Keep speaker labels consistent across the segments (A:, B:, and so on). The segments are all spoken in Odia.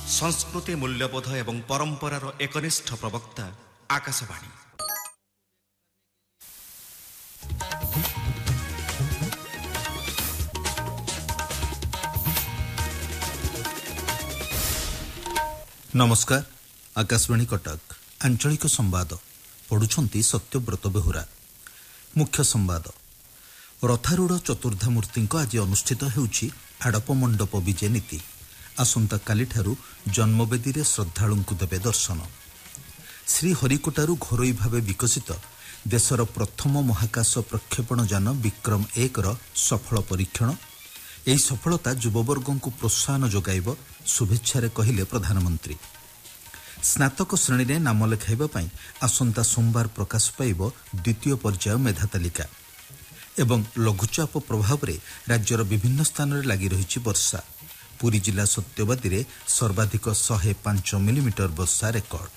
A: संस्कृति मूल्यबोध एवं परंपरार एकनिष्ठ प्रवक्ता आकाशवाणी।
B: नमस्कार। आकाशवाणी कटक आंचलिक संवाद पढ़ुछंती सत्यव्रत बेहुरा। मुख्य संवाद। रथारूढ़ चतुर्धा मूर्ति आज अनुष्ठित हेउछि आड़प मंडप विजे नीति। आसंता कालीठारू जन्मवेदी रे श्रद्धालुंकु देबे दर्शन। श्रीहरिकोटारू घरोई भावे विकसित देशर प्रथम महाकाश प्रक्षेपण यान विक्रम 1 ର सफल परीक्षण। ଏହି ସଫଳତା ଯୁବବର୍ଗଙ୍କୁ ପ୍ରୋତ୍ସାହନ ଯୋଗାଇବ, ଶୁଭେଚ୍ଛାରେ କହିଲେ ପ୍ରଧାନମନ୍ତ୍ରୀ। ସ୍ନାତକ ଶ୍ରେଣୀରେ ନାମ ଲେଖାଇବା ପାଇଁ ଆସନ୍ତା ସୋମବାର ପ୍ରକାଶ ପାଇବ ଦ୍ୱିତୀୟ ପର୍ଯ୍ୟାୟ ମେଧା ତାଲିକା। ଏବଂ ଲଘୁଚାପ ପ୍ରଭାବରେ ରାଜ୍ୟର ବିଭିନ୍ନ ସ୍ଥାନରେ ଲାଗି ରହିଛି ବର୍ଷା। ପୁରୀ ଜିଲ୍ଲା ସତ୍ୟବାଦୀରେ ସର୍ବାଧିକ 105 ମିଲିମିଟର ବର୍ଷା ରେକର୍ଡ।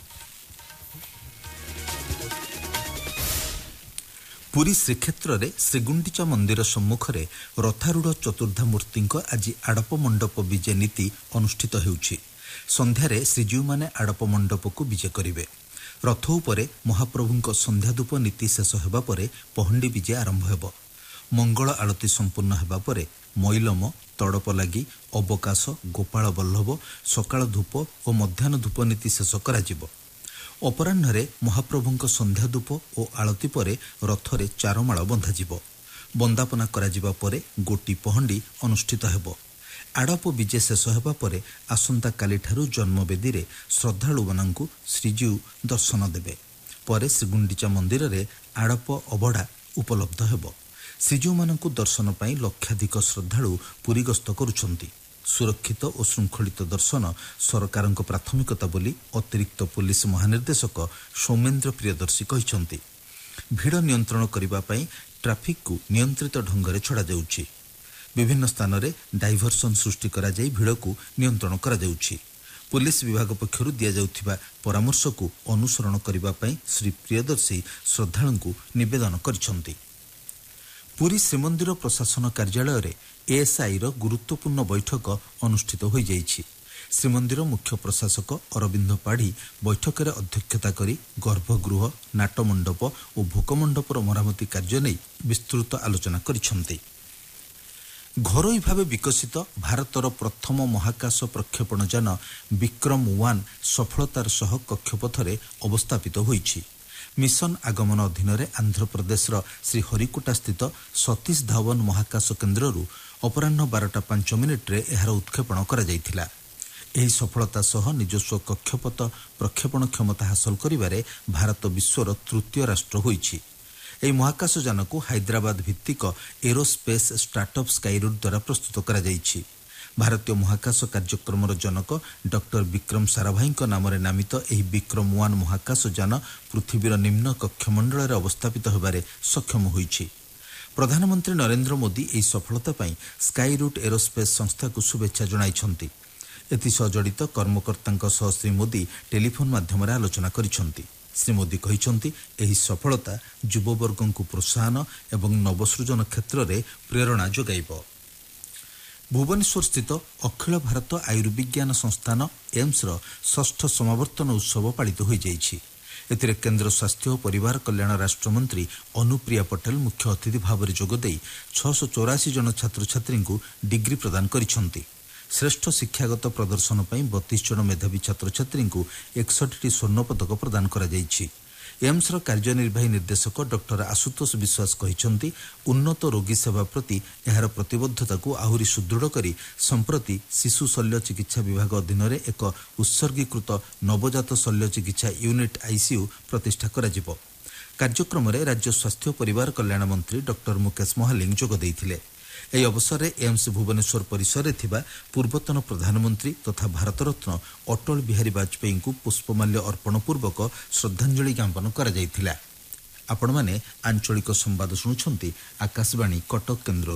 B: ପୁରୀ ଶ୍ରୀକ୍ଷେତ୍ରରେ ଶ୍ରୀଗୁଣ୍ଡିଚା ମନ୍ଦିର ସମ୍ମୁଖରେ ରଥାରୂଢ଼ ଚତୁର୍ଦ୍ଧା ମୂର୍ତ୍ତିଙ୍କ ଆଜି ଆଡ଼ପ ମଣ୍ଡପ ବିଜେ ନୀତି ଅନୁଷ୍ଠିତ ହେଉଛି। ସନ୍ଧ୍ୟାରେ ଶ୍ରୀଜୀଉମାନେ ଆଡ଼ପ ମଣ୍ଡପକୁ ବିଜେ କରିବେ। ରଥ ଉପରେ ମହାପ୍ରଭୁଙ୍କ ସନ୍ଧ୍ୟାଧୂପ ନୀତି ଶେଷ ହେବା ପରେ ପହଣ୍ଡି ବିଜେ ଆରମ୍ଭ ହେବ। ମଙ୍ଗଳ ଆଳତୀ ସମ୍ପୂର୍ଣ୍ଣ ହେବା ପରେ ମଇଲମ, ତଡ଼ପ ଲାଗି, ଅବକାଶ, ଗୋପାଳ ବଲ୍ଲଭ, ସକାଳ ଧୂପ ଓ ମଧ୍ୟାହ୍ନ ଧୂପ ନୀତି ଶେଷ କରାଯିବ। ଅପରାହ୍ନରେ ମହାପ୍ରଭୁଙ୍କ ସନ୍ଧ୍ୟାଧୂପ ଓ ଆଳତୀ ପରେ ରଥରେ ଚାରମାଳ ବନ୍ଧାଯିବ। ବନ୍ଦାପନା କରାଯିବା ପରେ ଗୋଟି ପହଣ୍ଡି ଅନୁଷ୍ଠିତ ହେବ। ଆଡ଼ପ ବିଜେ ଶେଷ ହେବା ପରେ ଆସନ୍ତାକାଲିଠାରୁ ଜନ୍ମବେଦୀରେ ଶ୍ରଦ୍ଧାଳୁମାନଙ୍କୁ ଶ୍ରୀଜୀଉ ଦର୍ଶନ ଦେବେ। ପରେ ଶ୍ରୀଗୁଣ୍ଡିଚା ମନ୍ଦିରରେ ଆଡ଼ପ ଅବଢ଼ା ଉପଲବ୍ଧ ହେବ। ଶ୍ରୀଜୀଉମାନଙ୍କୁ ଦର୍ଶନ ପାଇଁ ଲକ୍ଷାଧିକ ଶ୍ରଦ୍ଧାଳୁ ପୁରୀ ଗସ୍ତ କରୁଛନ୍ତି। ସୁରକ୍ଷିତ ଓ ଶୃଙ୍ଖଳିତ ଦର୍ଶନ ସରକାରଙ୍କ ପ୍ରାଥମିକତା ବୋଲି ଅତିରିକ୍ତ ପୁଲିସ ମହାନିର୍ଦ୍ଦେଶକ ସୌମେନ୍ଦ୍ର ପ୍ରିୟଦର୍ଶୀ କହିଛନ୍ତି। ଭିଡ଼ ନିୟନ୍ତ୍ରଣ କରିବା ପାଇଁ ଟ୍ରାଫିକକୁ ନିୟନ୍ତ୍ରିତ ଢଙ୍ଗରେ ଛଡ଼ାଯାଉଛି। ବିଭିନ୍ନ ସ୍ଥାନରେ ଡାଇଭରସନ୍ ସୃଷ୍ଟି କରାଯାଇ ଭିଡ଼କୁ ନିୟନ୍ତ୍ରଣ କରାଯାଉଛି। ପୁଲିସ ବିଭାଗ ପକ୍ଷରୁ ଦିଆଯାଉଥିବା ପରାମର୍ଶକୁ ଅନୁସରଣ କରିବା ପାଇଁ ଶ୍ରୀ ପ୍ରିୟଦର୍ଶୀ ଶ୍ରଦ୍ଧାଳୁଙ୍କୁ ନିବେଦନ କରିଛନ୍ତି। ପୁରୀ ଶ୍ରୀମନ୍ଦିର ପ୍ରଶାସନ କାର୍ଯ୍ୟାଳୟରେ ଏଏସ୍ଆଇର ଗୁରୁତ୍ୱପୂର୍ଣ୍ଣ ବୈଠକ ଅନୁଷ୍ଠିତ ହୋଇଯାଇଛି। ଶ୍ରୀମନ୍ଦିର ମୁଖ୍ୟ ପ୍ରଶାସକ ଅରବିନ୍ଦ ପାଢ଼ୀ ବୈଠକରେ ଅଧ୍ୟକ୍ଷତା କରି ଗର୍ଭଗୃହ, ନାଟମଣ୍ଡପ ଓ ଭୋଗମଣ୍ଡପର ମରାମତି କାର୍ଯ୍ୟ ନେଇ ବିସ୍ତୃତ ଆଲୋଚନା କରିଛନ୍ତି। ଘରୋଇ ଭାବେ ବିକଶିତ ଭାରତର ପ୍ରଥମ ମହାକାଶ ପ୍ରକ୍ଷେପଣ ଯାନ ବିକ୍ରମ 1 ସଫଳତାର ସହ କକ୍ଷପଥରେ ଅବସ୍ଥାପିତ ହୋଇଛି। ମିଶନ ଆଗମନ ଅଧୀନରେ ଆନ୍ଧ୍ରପ୍ରଦେଶର ଶ୍ରୀହରିକୋଟା ସ୍ଥିତ ସତୀଶ ଧାୱନ ମହାକାଶ କେନ୍ଦ୍ରରୁ ଅପରାହ୍ନ 12:05 ଏହାର ଉତ୍କ୍ଷେପଣ କରାଯାଇଥିଲା। ଏହି ସଫଳତା ସହ ନିଜସ୍ୱ କକ୍ଷପଥ ପ୍ରକ୍ଷେପଣ କ୍ଷମତା ହାସଲ କରିବାରେ ଭାରତ ବିଶ୍ୱର ତୃତୀୟ ରାଷ୍ଟ୍ର ହୋଇଛି। ଏହି ମହାକାଶ ଯାନକୁ ହାଇଦ୍ରାବାଦ ଭିତ୍ତିକ ଏରୋସ୍ପେସ୍ ଷ୍ଟାର୍ଟଅପ୍ ସ୍କାଇରୁଟ୍ ଦ୍ୱାରା ପ୍ରସ୍ତୁତ କରାଯାଇଛି। ଭାରତୀୟ ମହାକାଶ କାର୍ଯ୍ୟକ୍ରମର ଜନକ ଡକ୍ଟର ବିକ୍ରମ ସାରାଭାଇଙ୍କ ନାମରେ ନାମିତ ଏହି ବିକ୍ରମ 1 ମହାକାଶ ଯାନ ପୃଥିବୀର ନିମ୍ନ କକ୍ଷମଣ୍ଡଳରେ ଅବସ୍ଥାପିତ ହେବାରେ ସକ୍ଷମ ହୋଇଛି। ପ୍ରଧାନମନ୍ତ୍ରୀ ନରେନ୍ଦ୍ର ମୋଦି ଏହି ସଫଳତା ପାଇଁ ସ୍କାଇରୁଟ୍ ଏରୋସ୍ପେସ୍ ସଂସ୍ଥାକୁ ଶୁଭେଚ୍ଛା ଜଣାଇଛନ୍ତି। ଏଥିସହ ଜଡ଼ିତ କର୍ମକର୍ତ୍ତାଙ୍କ ସହ ଶ୍ରୀ ମୋଦି ଟେଲିଫୋନ୍ ମାଧ୍ୟମରେ ଆଲୋଚନା କରିଛନ୍ତି। ଶ୍ରୀ ମୋଦି କହିଛନ୍ତି, ଏହି ସଫଳତା ଯୁବବର୍ଗଙ୍କୁ ପ୍ରୋତ୍ସାହନ ଏବଂ ନବସୃଜନ କ୍ଷେତ୍ରରେ ପ୍ରେରଣା ଯୋଗାଇବ। ଭୁବନେଶ୍ୱରସ୍ଥିତ ଅଖିଳ ଭାରତ ଆୟୁର୍ବିଜ୍ଞାନ ସଂସ୍ଥାନ ଏମ୍ସର 6ଠ ସମାବର୍ତ୍ତନ ଉତ୍ସବ ପାଳିତ ହୋଇଯାଇଛି। ଏଥିରେ କେନ୍ଦ୍ର ସ୍ୱାସ୍ଥ୍ୟ ଓ ପରିବାର କଲ୍ୟାଣ ରାଷ୍ଟ୍ରମନ୍ତ୍ରୀ ଅନୁପ୍ରିୟା ପଟେଲ ମୁଖ୍ୟ ଅତିଥି ଭାବରେ ଯୋଗଦେଇ 684 ଜଣ ଛାତ୍ରଛାତ୍ରୀଙ୍କୁ ଡିଗ୍ରୀ ପ୍ରଦାନ କରିଛନ୍ତି। ଶ୍ରେଷ୍ଠ ଶିକ୍ଷାଗତ ପ୍ରଦର୍ଶନ ପାଇଁ 32 ଜଣ ମେଧାବୀ ଛାତ୍ରଛାତ୍ରୀଙ୍କୁ 61ଟି ସ୍ୱର୍ଣ୍ଣପଦକ ପ୍ରଦାନ କରାଯାଇଛି। ଏମ୍ସର କାର୍ଯ୍ୟନିର୍ବାହୀ ନିର୍ଦ୍ଦେଶକ ଡକ୍ଟର ଆଶୁତୋଷ ବିଶ୍ୱାସ କହିଛନ୍ତି, ଉନ୍ନତ ରୋଗୀ ସେବା ପ୍ରତି ଏହାର ପ୍ରତିବଦ୍ଧତାକୁ ଆହୁରି ସୁଦୃଢ଼ କରି ସମ୍ପ୍ରତି ଶିଶୁ ଶଲ୍ୟ ଚିକିତ୍ସା ବିଭାଗ ଅଧୀନରେ ଏକ ଉତ୍ସର୍ଗୀକୃତ ନବଜାତ ଶଲ୍ୟ ଚିକିତ୍ସା ୟୁନିଟ୍ ଆଇସିୟୁ ପ୍ରତିଷ୍ଠା କରାଯିବ। କାର୍ଯ୍ୟକ୍ରମରେ ରାଜ୍ୟ ସ୍ୱାସ୍ଥ୍ୟ ଓ ପରିବାର କଲ୍ୟାଣ ମନ୍ତ୍ରୀ ଡକ୍ଟର ମୁକେଶ ମହାଲିଙ୍ଗ ଯୋଗ ଦେଇଥିଲେ। ଏହି ଅବସରରେ ଏମ୍ସ ଭୁବନେଶ୍ୱର ପରିସରରେ ଥିବା ପୂର୍ବତନ ପ୍ରଧାନମନ୍ତ୍ରୀ ତଥା ଭାରତରତ୍ନ ଅଟଳ ବିହାରୀ ବାଜପେୟୀଙ୍କୁ ପୁଷ୍ପମାଲ୍ୟ ଅର୍ପଣ ପୂର୍ବକ ଶ୍ରଦ୍ଧାଞ୍ଜଳି ଜ୍ଞାପନ କରାଯାଇଥିଲା। ଆପଣମାନେ ଆଞ୍ଚଳିକ ସମ୍ବାଦ ଶୁଣୁଛନ୍ତି ଆକାଶବାଣୀ କଟକ କେନ୍ଦ୍ର।